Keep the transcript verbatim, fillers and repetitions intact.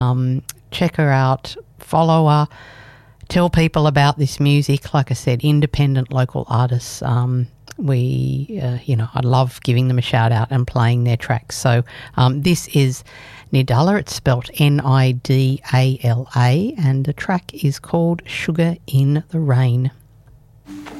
Um, check her out, follow her, tell people about this music. Like I said, independent local artists. Um, we, uh, you know, I love giving them a shout out and playing their tracks. So um, this is Nidala. It's spelt N I D A L A, and the track is called Sugar in the Rain.